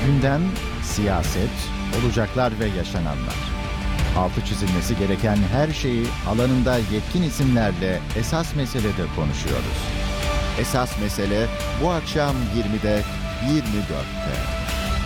Gündem, siyaset, olacaklar ve yaşananlar. Altı çizilmesi gereken her şeyi alanında yetkin isimlerle Esas Mesele'de konuşuyoruz. Esas Mesele bu akşam 20'de 24'te.